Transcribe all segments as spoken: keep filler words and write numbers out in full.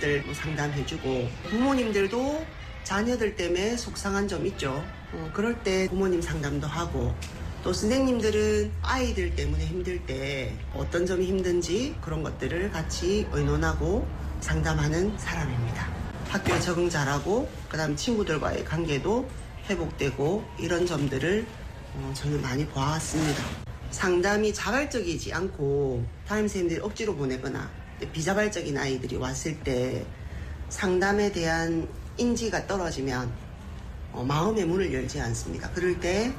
것들 상담해주고 부모님들도 자녀들 때문에 속상한 점 있죠. 어, 그럴 때 부모님 상담도 하고 또 선생님들은 아이들 때문에 힘들 때 어떤 점이 힘든지 그런 것들을 같이 의논하고 상담하는 사람입니다. 학교에 적응 잘하고 그다음 친구들과의 관계도 회복되고 이런 점들을 어, 저는 많이 보았습니다. 상담이 자발적이지 않고 담임선생님들이 억지로 보내거나 비자발적인 아이들이 왔을 때 상담에 대한 인지가 떨어지면 어, 마음의 문을 열지 않습니다. 그럴 때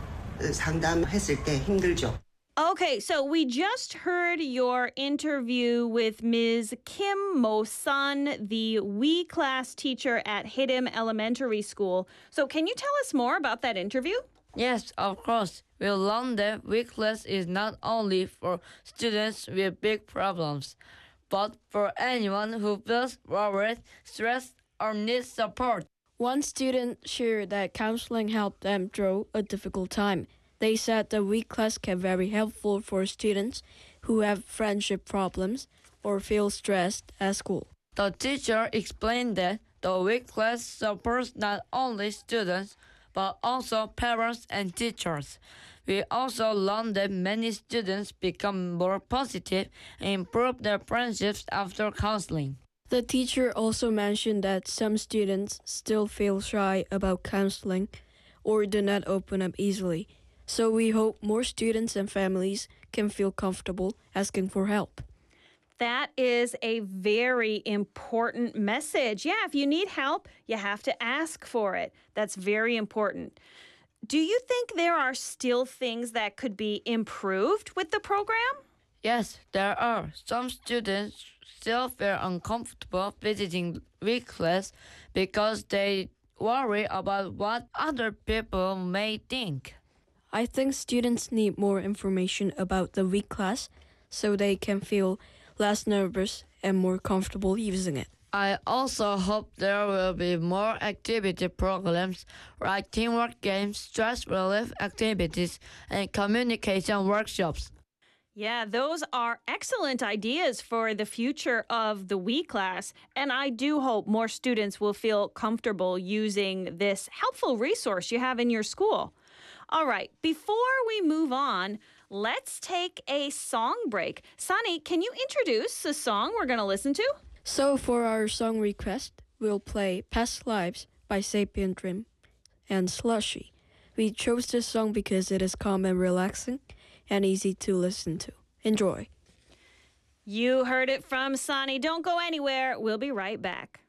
상담했을 때 힘들죠. Okay, so we just heard your interview with Miz Kim Mo-sun, the We class teacher at Haedim Elementary School. So can you tell us more about that interview? Yes, of course. We learned that week class is not only for students with big problems, but for anyone who feels worried, stressed, or needs support. One student shared that counseling helped them through a difficult time. They said the week class can be very helpful for students who have friendship problems or feel stressed at school. The teacher explained that the week class supports not only students, but also parents and teachers. We also learned that many students become more positive and improve their friendships after counseling. The teacher also mentioned that some students still feel shy about counseling or do not open up easily. So we hope more students and families can feel comfortable asking for help. That is a very important message. Yeah, if you need help, you have to ask for it. That's very important. Do you think there are still things that could be improved with the program? Yes, there are. Some students still feel uncomfortable visiting week class because they worry about what other people may think. I think students need more information about the week class so they can feel less nervous and more comfortable using it. I also hope there will be more activity programs like teamwork games, stress relief activities, and communication workshops. Yeah, those are excellent ideas for the future of the We class, and I do hope more students will feel comfortable using this helpful resource you have in your school. All right, before we move on, let's take a song break. Sunny, can you introduce the song we're going to listen to? So for our song request, we'll play Past Lives by Sapien Dream and Slushy. We chose this song because it is calm and relaxing and easy to listen to. Enjoy. You heard it from Sunny. Don't go anywhere. We'll be right back.